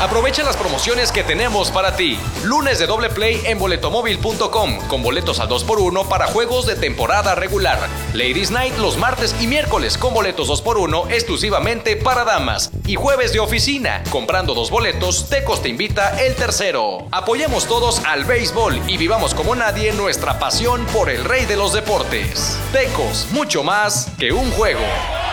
Aprovecha las promociones que tenemos para ti. Lunes de doble play en boletomóvil.com con boletos al 2x1 para juegos de temporada regular. Ladies Night los martes y miércoles con boletos 2x1 exclusivamente para damas. Y jueves de oficina. Comprando 2 boletos, Tecos te invita el tercero. Apoyemos todos al béisbol y vivamos como nadie nuestra pasión por el rey de los deportes. Tecos, mucho más que un juego.